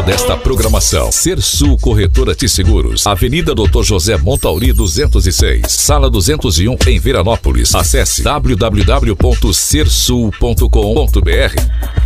desta programação. Sersul Corretora de Seguros, Avenida Dr. José Montauri 206, Sala 201 em Veranópolis. Acesse www.sersul.com.br.